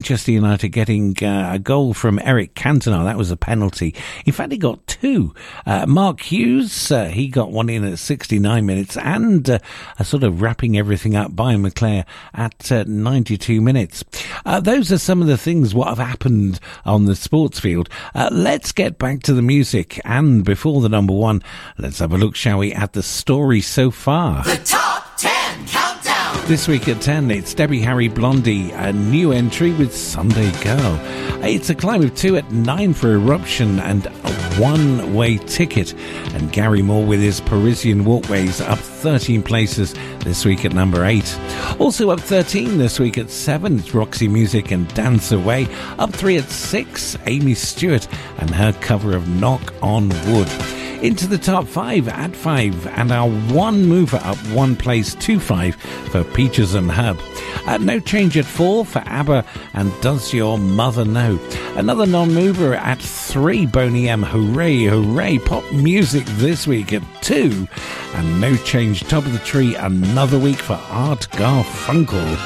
Manchester United getting a goal from Eric Cantona. That was a penalty. In fact, he got two. Mark Hughes, he got one in at 69 minutes, and a sort of wrapping everything up by McClare at 92 minutes. Those are some of the things what have happened on the sports field. Let's get back to the music, and before the number one, let's have a look, shall we, at the story so far. The Top 10 Countdown. This week at 10, it's Debbie Harry Blondie, a new entry with Sunday Girl. It's a climb of 2 at 9 for Eruption and a one-way ticket. And Gary Moore with his Parisian Walkways up 13 places this week at number 8. Also up 13 this week at 7, it's Roxy Music and Dance Away. Up 3 at 6, Amy Stewart and her cover of Knock on Wood. Into the top 5 at 5, and our one mover up 1 place to 5 for Peaches and Herb. No change at 4 for ABBA and Does Your Mother Know. Another non-mover at 3, Boney M, Hooray Hooray, pop music this week at 2, and no change top of the tree another week for Art Garfunkel.